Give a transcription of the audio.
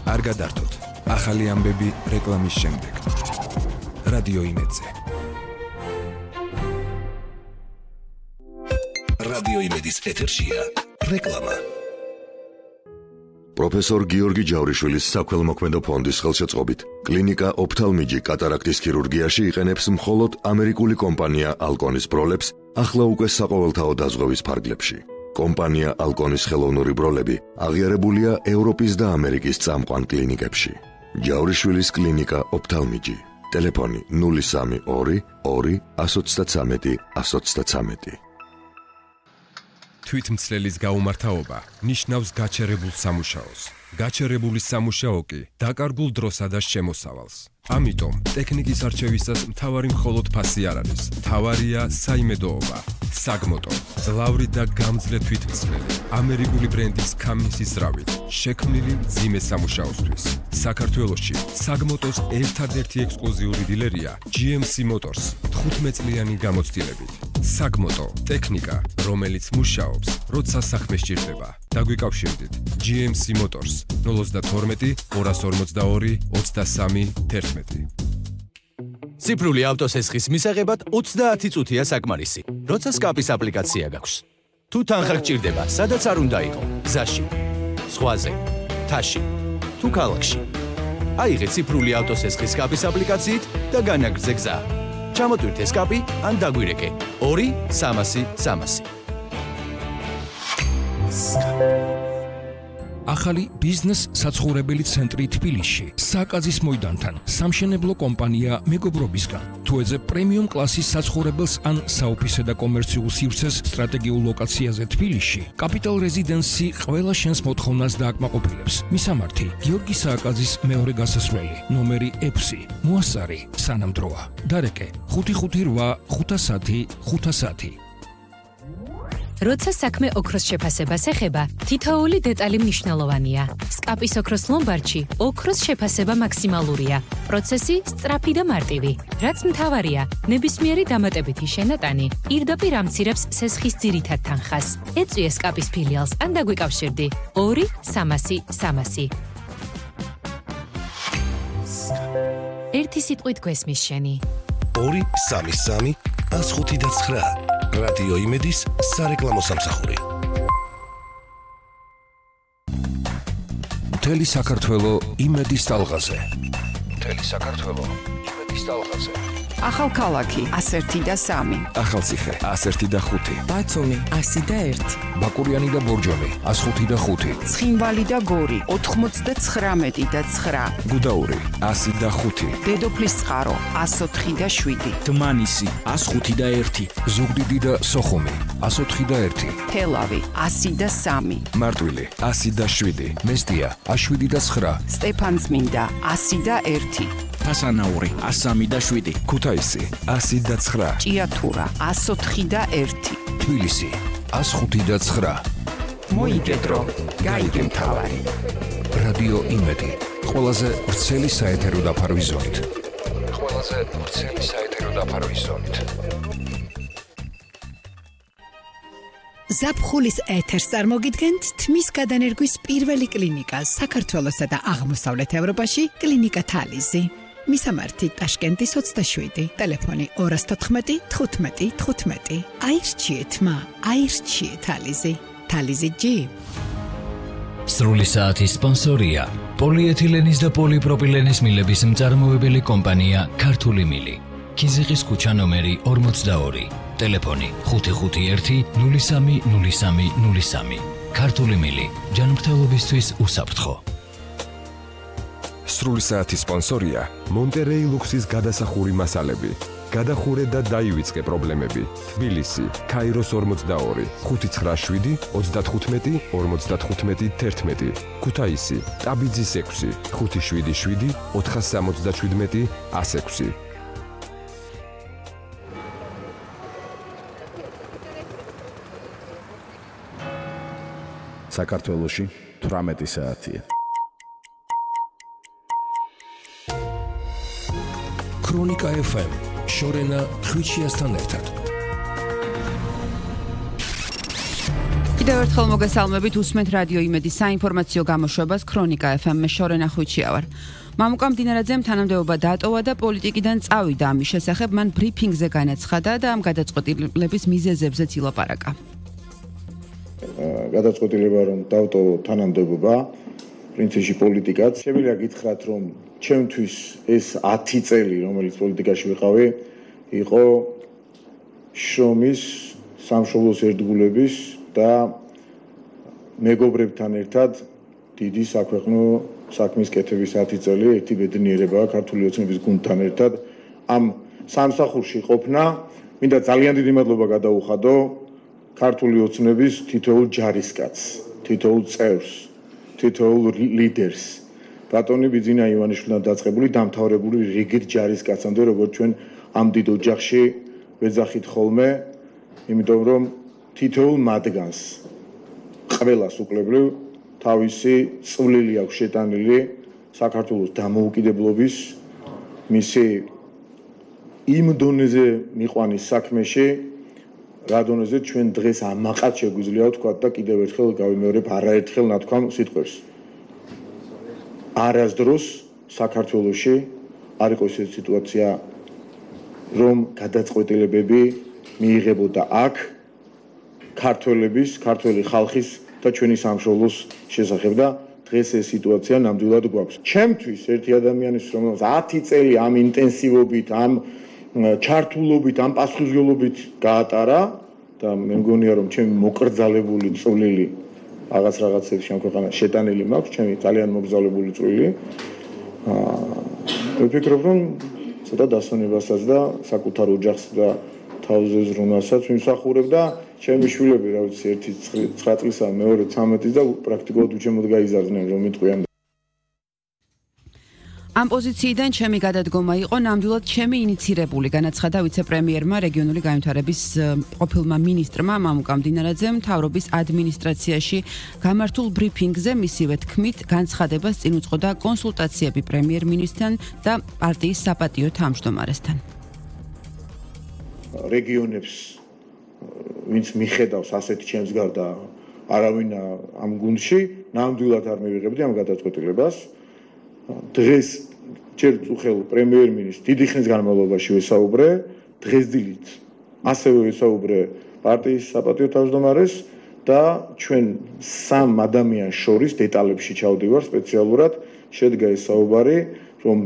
არ გადართოთ. ახალი ამბები რეკლამის შემდეგ. რადიო იმედზე. რადიო იმედის ეთერშია რეკლამა. პროფესორ გიორგი ჯავრიშვილის საქველმოქმედო ფონდის ხელშეწყობით კლინიკა ოფთალმიჯი კატარაქტის ქირურგიაში იყენებს მხოლოდ ამერიკული კომპანია ალკონის ბროლებს ახლა უკვე საყოველთაო დაზღვევის ფარგლებში. კომპანია ალკონის ხელოვნური ბროლები აღიარებულია ევროპის და ამერიკის წამყვან კლინიკებში. ჯავრიშვილის კლინიკა ოფთალმიჯი. ტელეფონი 032 2 133 133. თვითმცლელის გაუმართავობა ნიშნავს გაჩერებულ სამუშაოს. გაჩერებული სამუშაო კი დაკარგულ დროსა და შემოსავალს. ამიტომ ტექნიკის არჩევისას მთავარი მხოლოდ ფასი არ არის. მთავარია საიმედოობა. საგმოტო, ძლავრი და გამძლე თვითმცლელი, ამერიკული ბრენდის კამინსის ზრავით, შექმნილი მძიმე სამუშაოსთვის. საქართველოში საგმოტოს ერთადერთი ექსკლუზიური დილერია GMC Motors 15 წლიანი გამოცდილებით. საგმოტო ტექნიკა, რომელიც მუშაობს, როცა საქმე სჭირდება. დაგვიკავშირდით GMC Motors 012 242 23 11. ციფრული ავტოსესხის მისაღებად 30 წუთია საკმარისი. როცა სკაპის აპლიკაცია გაქვს. თუ თანხა გჭირდება, სადაც არ უნდა იყო, გზაში, ზღვაზე, მთაში, თუ ქალაქში. აიღე ციფრული ავტოსესხის სკაპის აპლიკაციით და განაგრძე გზა. ჩამოტვირთე სკაპი ან დაგვირეკე 2-300-300. ახალი ბიზნეს საცხოვრებელი ცენტრი თბილისში, საკაზის მოედანთან, სამშენებლო კომპანია მეგობრობისგან. თუ ეძებ პრემიუმ კლასის საცხოვრებელს ან საოფისე და კომერციულ სივრცეს სტრატეგიულ ლოკაციაზე თბილისში, კაპიტალ რეზიდენსი ყველა შენს მოთხოვნას დააკმაყოფილებს. მისამართი: გიორგი სააკაძის მეორე გასასვლელი, ნომერი 6, მოასწარი, სანამდროა. დარეკე 558 510 510. როცა საქმე ოქროს შეფასებას ეხება, თითოეული დეტალი მნიშვნელოვანია. სკაპის ოქროს ლომბარდში ოქროს შეფასება მაქსიმალურია. პროცესი სწრაფი და მარტივი. რაც მთავარია, ნებისმიერი დამატებითი შენატანი პირდაპირ ამცირებს სესხის ძირითად თანხას. ეწვიე სკაპის ფილიალს ან დაგვიკავშირდი 2-300-300. ერთი სიტყვით გვესმის შენი. 2-3-3 105-9. რადიო იმედის სარეკლამო სამსახური. მთელი საქართველო იმედის ტალღაზე. მთელი საქართველო იმედის ტალღაზე. ახალქალაქი 101-3. ახალციხე 101-5. ბაცუმი 101. ბაკურიანი და ბორჯომი 105-5. ცხინვალი და გორი 99-9. გუდაური 105. დედოფლის წყარო 104-7. დმანისი 105-1. ზუგდიდი და სოხუმი 104-1. თელავი 103. მარტვილი 107. მესტია 7-9. სტეფანწმინდა 101. ფასანაური 103-7. ქუთაისი 109. ჭიათურა 104-1. თბილისი 105-9. მოიგედრო, გაიგე მთავარი. რადიო იმედი, ყველაზე ვრცელი საეთერო დაფარვის ზონით. ყველაზე ვრცელი საეთერო დაფარვის ზონით. ზაფხულის ეთერს წარმოგიდგენთ თმის გადანერგვის პირველი კლინიკა საქართველოსა და აღმოსავლეთ ევროპაში, კლინიკა თალიზი. მისამართი ტაშკენტის 27, ტელეფონი 214 15 15. აირჩიეთ მა, აირჩიეთ თალიზი. თალიზი G. სრული საათის სპონსორია პოლიეთილენის და პოლიპროპილენის მილების მწარმოებელი კომპანია ქართული მილი. ქიზიყის ქუჩა ნომერი 42, ტელეფონი 551 03 03 03. ქართული მილი, ჯანმრთელობისთვის უსაფრთხო. სრული საათის სპონსორია მონტერეი ლუქსის გადასახური მასალები. გადახურე და დაივიწყე პრობლემები. თბილისი, ქაიროს 42, 597 35 55 11. ქუთაისი, ტაბიძის 6, 577 477 106. საქართველოში 18 საათია. ქრონიკა FM, შორენა ხვიჩიასთან ერთად. კიდევ ერთხელ მოგესალმებით უსმენთ რადიო იმედის საინფორმაციო გამოშვებას ქრონიკა FM-ში შორენა ხვიჩია ვარ. მამუკა მდინარაძემ თანამდებობა დატოვა და პოლიტიკიდან წავიდა. ამის შესახებ მან ბრიფინგზე განაცხადა და ამ გადაწყვეტილების მიზეზებზეც ილაპარაკა. გადაწყვეტილება რომ დავტოვო თანამდებობა, პრინციპში პოლიტიკაც. შემიძლია გითხრათ რომ ჩემთვის ეს 10 წელი რომელიც პოლიტიკაში ვიყავი, იყო შრომის, სამშობლოს ერთგულების და მეგობრებთან ერთად დიდი საქვეყნო საქმის კეთების 10 წელი ერთი ბედნიერებაა ქართული ოცნების გუნდთან ერთად ამ სამსახურში ყოფნა. მინდა ძალიან დიდი მადლობა გადაუხადო ქართული ოცნების თითოეულ ჯარისკაცს, თითოეულ წევრს, თითოეულ ლიდერს. ბატონი ბიძინა ივანიშვილთან დაწყებული დამთავრებული რიგით ჯარისკაცამდე, როგორც ჩვენ ამ დიდ ოჯახში ვეძახით ხოლმე, იმიტომ რომ თითოეულ მათგანს ყველას უკლებრივ თავისი წვლილი აქვს შეტანილი საქართველოს დამოუკიდებლობის მისი იმ დონეზე მიყვანის საქმეში, რა დონეზე ჩვენ დღეს ამაყად შეგვიძლია ვთქვათ და კიდევ ერთხელ გავიმეორებ არაერთხელ ნათქვამ სიტყვებს. არასდროს საქართველოში არ იყო ესეთი სიტუაცია, რომ გადაწყვეტილებები მიიღებოდა აქ ქართველი ხალხის და ჩვენი სამშობლოს შესახებ და დღეს ეს სიტუაცია ნამდვილად გვაქვს. ჩემთვის ერთი ადამიანის რომელიც 10 წელი ამ ინტენსივობით, ამ ჩართულობით, ამ პასუხისმგებლობით გაატარა და მე მგონია რომ ჩემი მოკრძალებული წვლილი რაღაცებში ამ ქვეყანაში შეტანილი მაქვს, ჩემი ძალიან მოკრძალებული წვლილი. ვფიქრობ რომ ცოტა დასვენებასაც და საკუთარ ოჯახს და თავზე ზრუნვასაც ვიმსახურებ და ჩემი შვილები, რა ვიცი, ერთი 9 წლისა, მეორე 13 და პრაქტიკულად უჩემოდ გაიზარდნენ, რომ მიტყვიან. ამ პოზიციიდან ჩემი გადადგომა იყო ნამდვილად ჩემი ინიცირებული, განაცხადა ვიცე-პრემიერმა რეგიონული განვითარების ყოფილმა მინისტრმა მამუკა მდინარაძემ მთავრობის ადმინისტრაციაში გამართულ ბრიფინგზე. მისივე თქმით, განცხადებას წინ უძღოდა კონსულტაციები პრემიერ-მინისტრთან და პარტიის საპატიო თავმჯდომარესთან. რეგიონებს ვინც მიხედავს ასეთ ჩემს გარდა არავინ ამ გუნდში, ნამდვილად არ მივიღებდი ამ გადაწყვეტილებას. დღეს ჯერ უხელ პრემიერ-მინისტრს დიდი ხნის განმავლობაში ვესაუბრე, დღესდილით ასევე ვესაუბრე პარტიის საპატიო თავმჯდომარეს და ჩვენ სამ ადამიანს შორის დეტალებში ჩავდივარ სპეციალურად, შედგა ეს საუბარი